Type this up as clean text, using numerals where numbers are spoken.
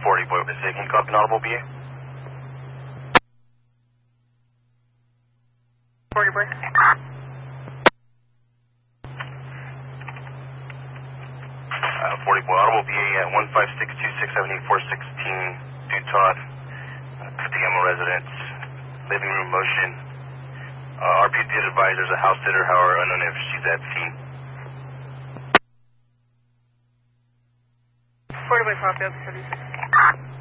40 boy, can you copy an audible BA? 40 boy. 40 boy, audible BA at 1562678-416, Dutod, Katiama residence, living room motion. RP did advise there's a house sitter, however, unknown if she's at scene. 40 boy, copy, 36.